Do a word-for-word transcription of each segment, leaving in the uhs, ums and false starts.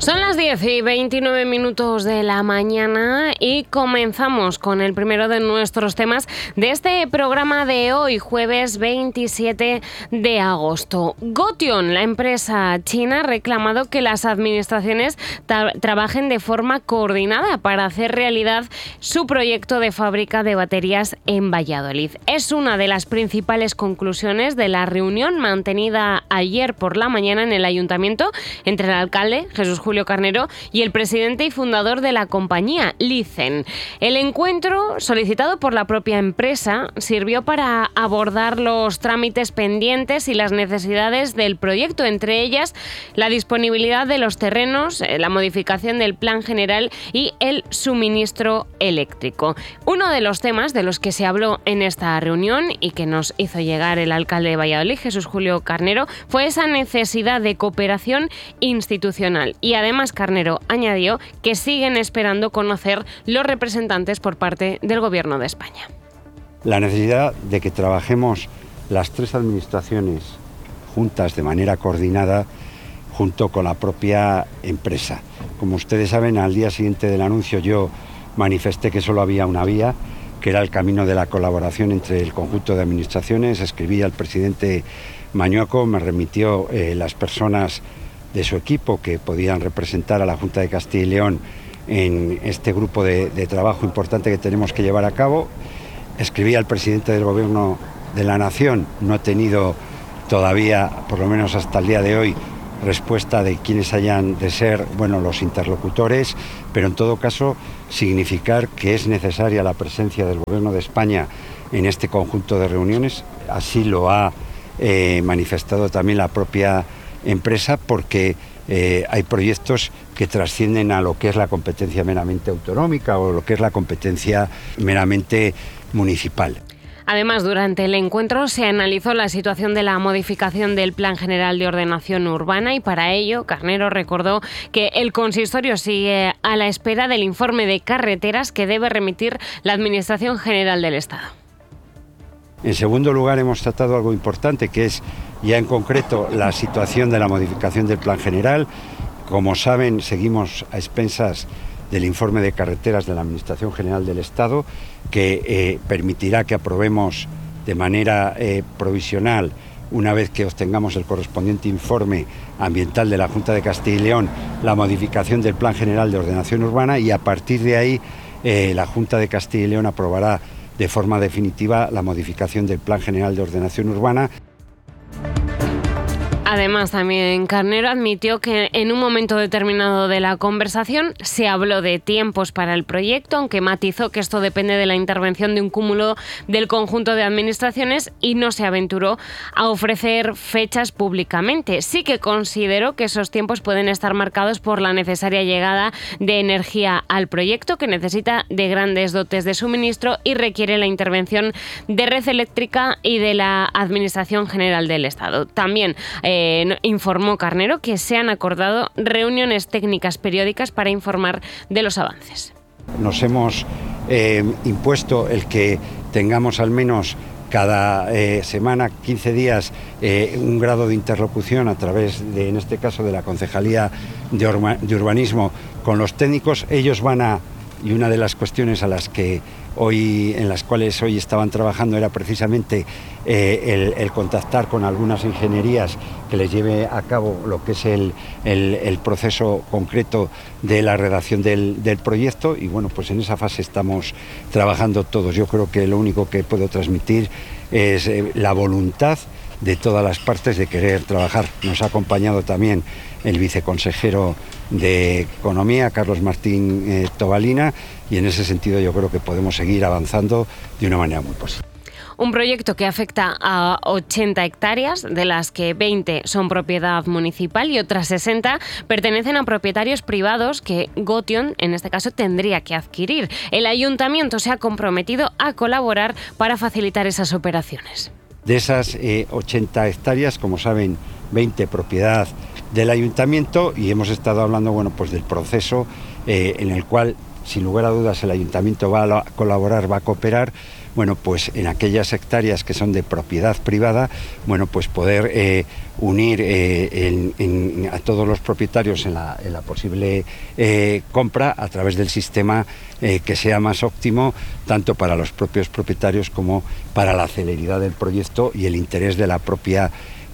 Son las diez y veintinueve minutos de la mañana y comenzamos con el primero de nuestros temas de este programa de hoy, jueves veintisiete de agosto. Gotion, la empresa china, ha reclamado que las administraciones tra- trabajen de forma coordinada para hacer realidad su proyecto de fábrica de baterías en Valladolid. Es una de las principales conclusiones de la reunión mantenida ayer por la mañana en el ayuntamiento entre el alcalde, Jesús Julio Carnero, y el presidente y fundador de la compañía, Licen. El encuentro, solicitado por la propia empresa, sirvió para abordar los trámites pendientes y las necesidades del proyecto, entre ellas la disponibilidad de los terrenos, la modificación del plan general y el suministro eléctrico. Uno de los temas de los que se habló en esta reunión y que nos hizo llegar el alcalde de Valladolid, Jesús Julio Carnero, fue esa necesidad de cooperación institucional. Y además Carnero añadió que siguen esperando conocer los representantes por parte del Gobierno de España. La necesidad de que trabajemos las tres administraciones juntas de manera coordinada junto con la propia empresa. Como ustedes saben, al día siguiente del anuncio yo manifesté que solo había una vía, que era el camino de la colaboración entre el conjunto de administraciones. Escribí al presidente Mañueco, me remitió eh, las personas de su equipo que podían representar a la Junta de Castilla y León en este grupo de, de trabajo importante que tenemos que llevar a cabo. Escribí al presidente del Gobierno de la Nación, no he tenido todavía, por lo menos hasta el día de hoy, respuesta de quienes hayan de ser, bueno, los interlocutores, pero en todo caso significar que es necesaria la presencia del Gobierno de España en este conjunto de reuniones. Así lo ha eh, manifestado también la propia empresa, porque eh, hay proyectos que trascienden a lo que es la competencia meramente autonómica o lo que es la competencia meramente municipal. Además, durante el encuentro se analizó la situación de la modificación del Plan General de Ordenación Urbana y para ello Carnero recordó que el consistorio sigue a la espera del informe de carreteras que debe remitir la Administración General del Estado. En segundo lugar, hemos tratado algo importante, que es ya en concreto la situación de la modificación del Plan General. Como saben, seguimos a expensas del informe de carreteras de la Administración General del Estado, que eh, permitirá que aprobemos de manera eh, provisional, una vez que obtengamos el correspondiente informe ambiental de la Junta de Castilla y León, la modificación del Plan General de Ordenación Urbana, y a partir de ahí eh, la Junta de Castilla y León aprobará de forma definitiva la modificación del Plan General de Ordenación Urbana. Además, también Carnero admitió que en un momento determinado de la conversación se habló de tiempos para el proyecto, aunque matizó que esto depende de la intervención de un cúmulo del conjunto de administraciones y no se aventuró a ofrecer fechas públicamente. Sí que consideró que esos tiempos pueden estar marcados por la necesaria llegada de energía al proyecto, que necesita de grandes dotes de suministro y requiere la intervención de red eléctrica y de la Administración General del Estado. También eh, Eh, informó Carnero que se han acordado reuniones técnicas periódicas para informar de los avances. Nos hemos eh, impuesto el que tengamos al menos cada eh, semana, quince días, eh, un grado de interlocución a través de, en este caso, de la Concejalía de, Urba, de Urbanismo con los técnicos. Ellos van a, y una de las cuestiones a las que hoy, en las cuales hoy estaban trabajando era precisamente eh, el, el contactar con algunas ingenierías que les lleve a cabo lo que es el, el, el proceso concreto de la redacción del, del proyecto, y bueno, pues en esa fase estamos trabajando todos. Yo creo que lo único que puedo transmitir es eh, la voluntad de todas las partes de querer trabajar. Nos ha acompañado también el viceconsejero de Economía, Carlos Martín eh, Tobalina, y en ese sentido yo creo que podemos seguir avanzando de una manera muy positiva. Un proyecto que afecta a ochenta hectáreas, de las que veinte son propiedad municipal y otras sesenta pertenecen a propietarios privados que Gotion, en este caso, tendría que adquirir. El ayuntamiento se ha comprometido a colaborar para facilitar esas operaciones. De esas eh, ochenta hectáreas, como saben, veinte propiedad del ayuntamiento, y hemos estado hablando, bueno, pues del proceso eh, en el cual, sin lugar a dudas, el ayuntamiento va a colaborar, va a cooperar, bueno, pues en aquellas hectáreas que son de propiedad privada, bueno, pues poder eh, unir eh, en, en, a todos los propietarios en la, en la posible eh, compra a través del sistema eh, que sea más óptimo, tanto para los propios propietarios como para la celeridad del proyecto y el interés de la propia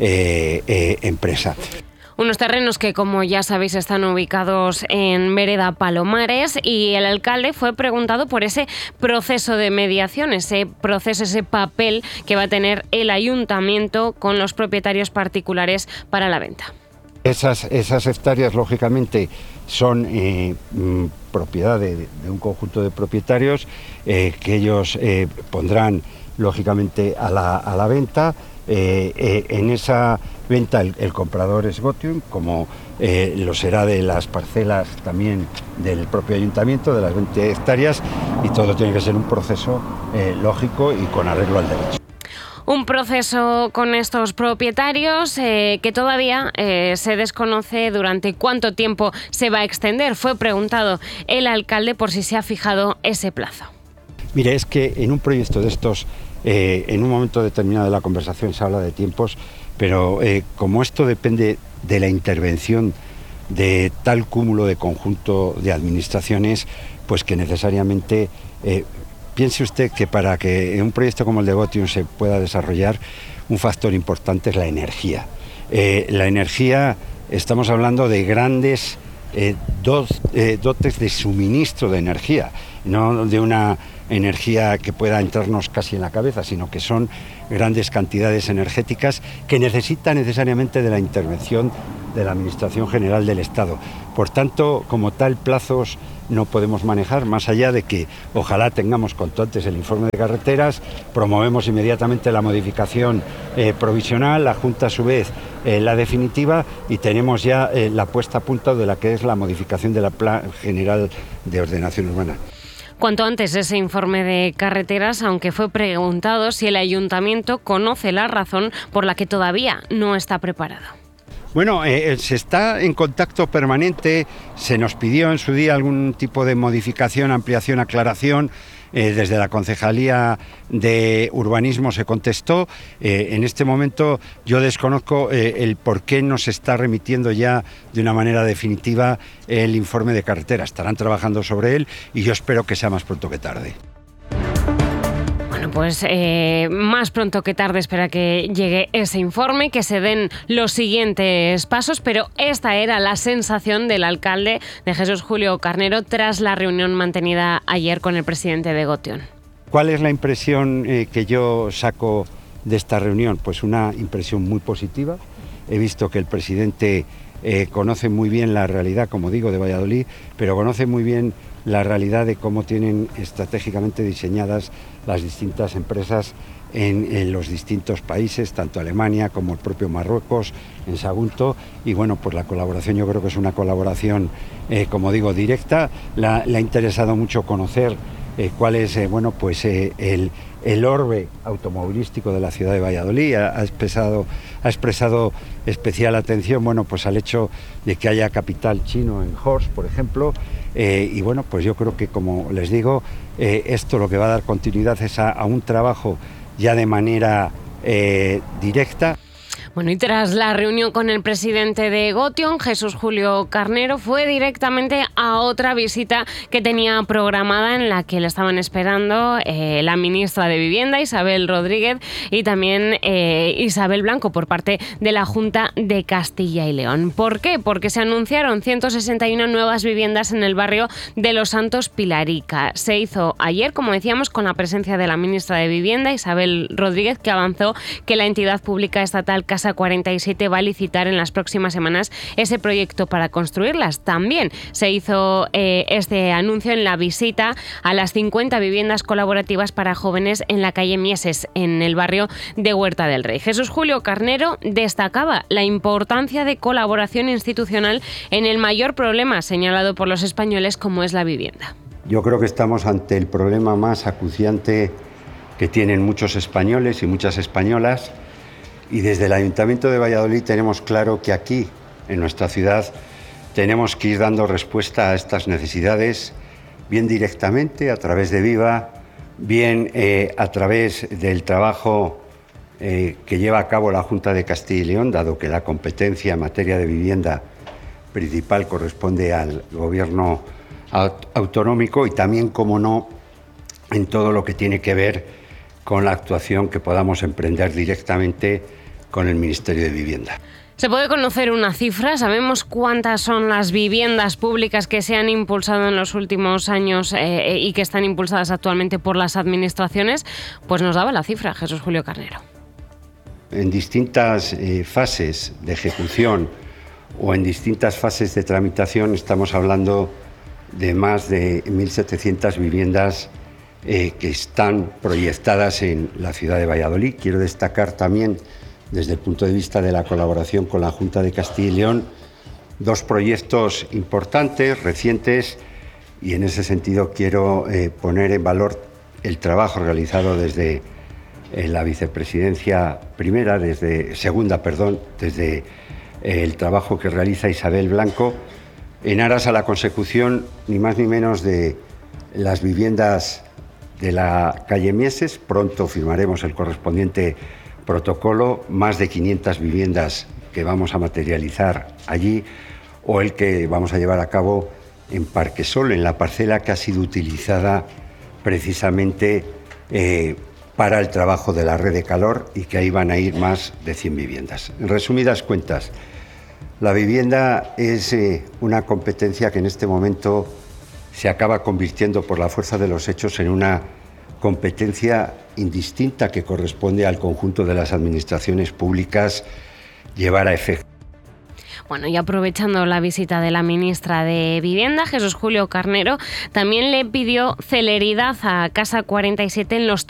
eh, eh, empresa. Unos terrenos que, como ya sabéis, están ubicados en Vereda Palomares, y el alcalde fue preguntado por ese proceso de mediación, ese proceso, ese papel que va a tener el ayuntamiento con los propietarios particulares para la venta. Esas, esas hectáreas, lógicamente, son eh, mm, propiedad de, de un conjunto de propietarios eh, que ellos eh, pondrán, lógicamente, a la, a la venta. Eh, eh, en esa venta el, el comprador es Gotium, como eh, lo será de las parcelas también del propio ayuntamiento, de las veinte hectáreas, y todo tiene que ser un proceso eh, lógico y con arreglo al derecho. Un proceso con estos propietarios eh, que todavía eh, se desconoce durante cuánto tiempo se va a extender. Fue preguntado el alcalde por si se ha fijado ese plazo. Mire, es que en un proyecto de estos, eh, en un momento determinado de la conversación se habla de tiempos, pero eh, como esto depende de la intervención de tal cúmulo de conjunto de administraciones, pues que necesariamente... Eh, Piense usted que para que en un proyecto como el de Gotium se pueda desarrollar, un factor importante es la energía. Eh, la energía, estamos hablando de grandes eh, dos, eh, dotes de suministro de energía, no de una energía que pueda entrarnos casi en la cabeza, sino que son grandes cantidades energéticas que necesitan necesariamente de la intervención de la Administración General del Estado. Por tanto, como tal, plazos no podemos manejar, más allá de que ojalá tengamos cuanto antes el informe de carreteras, promovemos inmediatamente la modificación eh, provisional, la Junta a su vez eh, la definitiva, y tenemos ya eh, la puesta a punto de la que es la modificación de la Plan General de Ordenación Urbana. Cuanto antes ese informe de carreteras, aunque fue preguntado si el ayuntamiento conoce la razón por la que todavía no está preparado. Bueno, eh, se está en contacto permanente, se nos pidió en su día algún tipo de modificación, ampliación, aclaración. Eh, desde la Concejalía de Urbanismo se contestó. Eh, en este momento yo desconozco eh, el por qué no se está remitiendo ya de una manera definitiva el informe de carretera. Estarán trabajando sobre él y yo espero que sea más pronto que tarde. Bueno, pues eh, más pronto que tarde espera que llegue ese informe, que se den los siguientes pasos, pero esta era la sensación del alcalde, de Jesús Julio Carnero, tras la reunión mantenida ayer con el presidente de Gotium. ¿Cuál es la impresión eh, que yo saco de esta reunión? Pues una impresión muy positiva. He visto que el presidente eh, conoce muy bien la realidad, como digo, de Valladolid, pero conoce muy bien la realidad de cómo tienen estratégicamente diseñadas las distintas empresas en, en los distintos países, tanto Alemania como el propio Marruecos, en Sagunto, y bueno, pues la colaboración yo creo que es una colaboración, eh, como digo, directa. La, le ha interesado mucho conocer eh, cuál es, eh, bueno, pues eh, el, el orbe automovilístico de la ciudad de Valladolid. Ha, ha expresado, ha expresado especial atención, bueno, pues al hecho de que haya capital chino en Horst, por ejemplo. Eh, y bueno, pues yo creo que, como les digo, eh, esto lo que va a dar continuidad es a, a un trabajo ya de manera eh, directa. Bueno, y tras la reunión con el presidente de Gotium, Jesús Julio Carnero fue directamente a otra visita que tenía programada, en la que le estaban esperando eh, la ministra de Vivienda, Isabel Rodríguez, y también eh, Isabel Blanco, por parte de la Junta de Castilla y León. ¿Por qué? Porque se anunciaron ciento sesenta y una nuevas viviendas en el barrio de Los Santos Pilarica. Se hizo ayer, como decíamos, con la presencia de la ministra de Vivienda, Isabel Rodríguez, que avanzó que la entidad pública estatal Casa cuarenta y siete va a licitar en las próximas semanas ese proyecto para construirlas. También se hizo eh, este anuncio en la visita a las cincuenta viviendas colaborativas para jóvenes en la calle Mieses, en el barrio de Huerta del Rey. Jesús Julio Carnero destacaba la importancia de colaboración institucional en el mayor problema señalado por los españoles, como es la vivienda. Yo creo que estamos ante el problema más acuciante que tienen muchos españoles y muchas españolas. Y desde el Ayuntamiento de Valladolid tenemos claro que aquí, en nuestra ciudad, tenemos que ir dando respuesta a estas necesidades, bien directamente a través de Viva, bien eh, a través del trabajo eh, que lleva a cabo la Junta de Castilla y León, dado que la competencia en materia de vivienda principal corresponde al Gobierno autonómico, y también, como no, en todo lo que tiene que ver con la actuación que podamos emprender directamente con el Ministerio de Vivienda. ¿Se puede conocer una cifra? ¿Sabemos cuántas son las viviendas públicas que se han impulsado en los últimos años eh, y que están impulsadas actualmente por las administraciones? Pues nos daba la cifra Jesús Julio Carnero. En distintas eh, fases de ejecución o en distintas fases de tramitación estamos hablando de más de mil setecientas viviendas eh, que están proyectadas en la ciudad de Valladolid. Quiero destacar también, desde el punto de vista de la colaboración con la Junta de Castilla y León, dos proyectos importantes, recientes, y en ese sentido quiero eh, poner en valor el trabajo realizado desde eh, la vicepresidencia primera, desde segunda, perdón, desde eh, el trabajo que realiza Isabel Blanco, en aras a la consecución ni más ni menos de las viviendas de la calle Mieses. Pronto firmaremos el correspondiente protocolo, más de quinientas viviendas que vamos a materializar allí, o el que vamos a llevar a cabo en Parquesol, en la parcela que ha sido utilizada precisamente eh, para el trabajo de la red de calor, y que ahí van a ir más de cien viviendas. En resumidas cuentas, la vivienda es eh, una competencia que en este momento se acaba convirtiendo, por la fuerza de los hechos, en una competencia indistinta que corresponde al conjunto de las administraciones públicas llevar a efecto. Bueno, y aprovechando la visita de la ministra de Vivienda, Jesús Julio Carnero, también le pidió celeridad a Casa cuarenta y siete en los